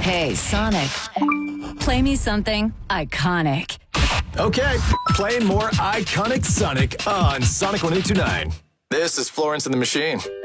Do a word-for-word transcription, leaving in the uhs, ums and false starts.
Hey, Sonic. Play me something iconic. Okay, playing more iconic Sonic on Sonic one eight two nine. This is Florence and the Machine.